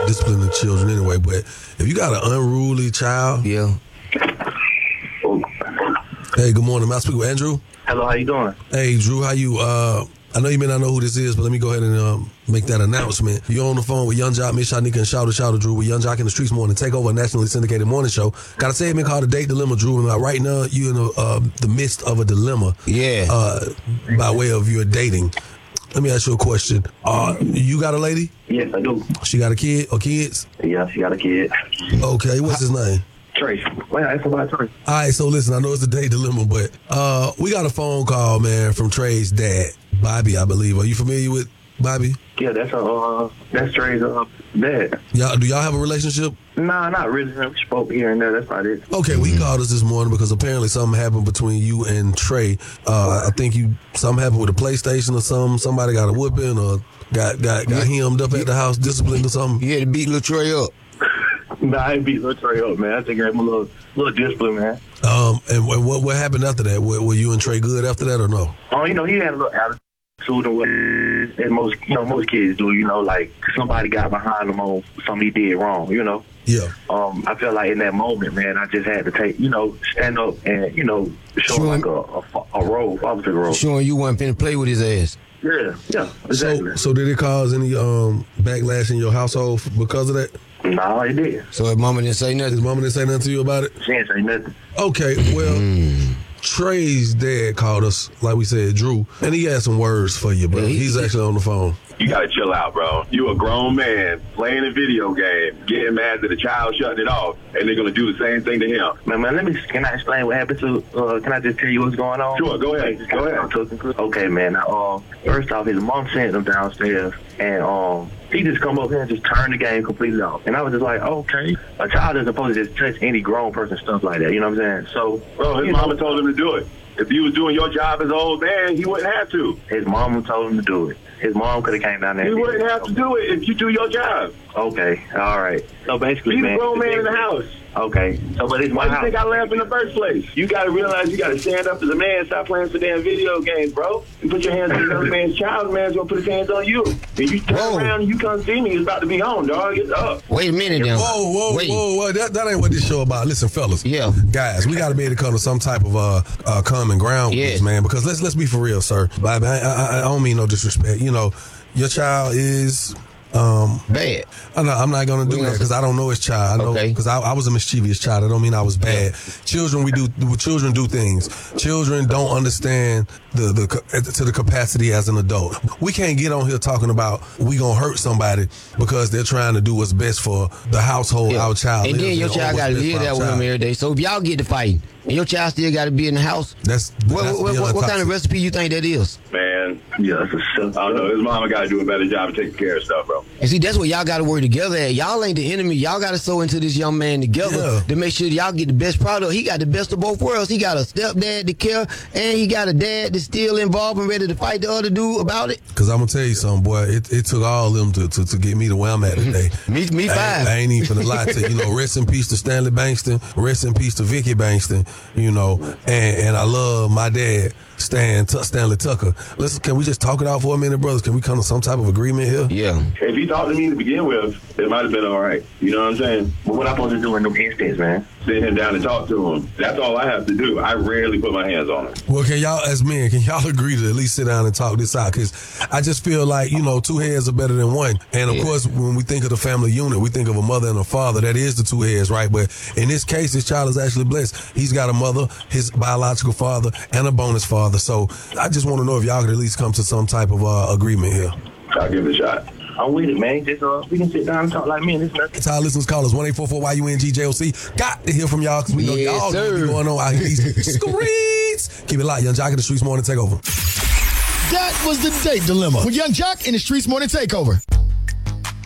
disciplining the children anyway. But if you got an unruly child, yeah. Hey, good morning. May I speak with Andrew? Hello, how you doing? Hey, Drew, how you? I know you may not know who this is, but let me go ahead and make that announcement. You're on the phone with Young Jock, Miss Shanika, and Shouter Drew with Young Jock in the Streets Morning Takeover, a nationally syndicated morning show. Got a segment called The Date Dilemma, Drew. And right now, you're in the midst of a dilemma. Yeah. By way of your dating. Let me ask you a question. You got a lady? Yes, I do. She got a kid or kids? Yeah, she got a kid. Okay, what's his name? Trace. Wait, I asked about Trace. All right, so listen, I know it's a date dilemma, but we got a phone call, man, from Trey's dad, Bobby, I believe. Are you familiar with Bobby? Yeah, that's Trace's dad. Do y'all have a relationship? Nah, not really. We spoke here and there. That's about it. Okay, we called us this morning because apparently something happened between you and Trey. I think something happened with a PlayStation or something. Somebody got a whooping or got hemmed up at the house, disciplined or something. You had to beat Lil Trey up. Nah, I ain't beat Lil Trey up, man. I think I gave him a little discipline, man. And what happened after that? Were you and Trey good after that or no? Oh, he had a little attitude of what most kids do. Like somebody got behind him on something he did wrong. Yeah. I feel like in that moment, man, I just had to stand up and show like a role, opposite role. Showing you wasn't finna play with his ass. Yeah, exactly. So did it cause any backlash in your household because of that? No, it did. So his mama didn't say nothing? His mama didn't say nothing to you about it? She didn't say nothing. Okay, well, Trey's dad called us, like we said, Drew, and he had some words for you, bro. He's actually on the phone. You gotta chill out, bro. You a grown man playing a video game, getting mad that a child shutting it off, and they're gonna do the same thing to him. Man, can I explain what happened to? Can I just tell you what's going on? Sure, go ahead. Okay, man. First off, his mom sent him downstairs, and he just come up here and just turned the game completely off. And I was just like, okay, a child isn't supposed to just touch any grown person stuff like that. You know what I'm saying? So, bro, his mama told him to do it. If you was doing your job as an old man, he wouldn't have to. His mom told him to do it. His mom could have came down there. He wouldn't have to do it if you do your job. Okay, all right. So basically, he's a grown man in the house. Okay, so but it's my house. Why do you think I left in the first place? You got to realize you got to stand up as a man. Stop playing some damn video games, bro. You put your hands on another man's child, man's gonna put his hands on you. And you turn around and you come see me, it's about to be on, dog. Get up. Wait a minute, now. Whoa. That ain't what this show about. Listen, fellas. Yeah. Guys, we got to be able to come to some type of common ground with this, man. Because let's be for real, sir. Bobby, I don't mean no disrespect. Your child is bad. I'm not gonna do that because I don't know his child. I know because I was a mischievous child. I don't mean I was bad. Children do things. Children don't understand to the capacity as an adult. We can't get on here talking about we gonna hurt somebody because they're trying to do what's best for the household our child. And then your child gotta live that with him every day. So if y'all get to fighting and your child still gotta be in the house, what kind of recipe you think that is? Man, yeah, I don't know. His mama got to do a better job of taking care of stuff, bro. And see, that's what y'all got to work together at. Y'all ain't the enemy. Y'all got to sew into this young man together to make sure y'all get the best product. He got the best of both worlds. He got a stepdad to care, and he got a dad that's still involved and ready to fight the other dude about it. Because I'm going to tell you something, boy. It took all of them to get me to where I'm at today. me five. I ain't even finna lie to you. Rest in peace to Stanley Bankston. Rest in peace to Vicky Bankston. And I love my dad, Stanley Tucker. Listen, can we just talk it out for a minute, brothers? Can we come to some type of agreement here? Yeah. If he talked to me to begin with, it might have been all right. You know what I'm saying? But what I'm supposed to do in them instances, man? Sit him down and talk to him. That's all I have to do. I rarely put my hands on him. Well, can y'all, as men, agree to at least sit down and talk this out? Because I just feel like, two heads are better than one. And, of course, when we think of the family unit, we think of a mother and a father. That is the two heads, right? But in this case, this child is actually blessed. He's got a mother, his biological father, and a bonus father. So I just want to know if y'all could at least come to some type of agreement here. I'll give it a shot. I'm with it, man. Just we can sit down and talk like men. It's our listeners. Call us 1-844-YUNGJOC. Got to hear from y'all because we know y'all know what's going on out here. These streets. Keep it locked. Young Jock in the Streets Morning Takeover. That was the date dilemma with Young Jock in the Streets Morning Takeover.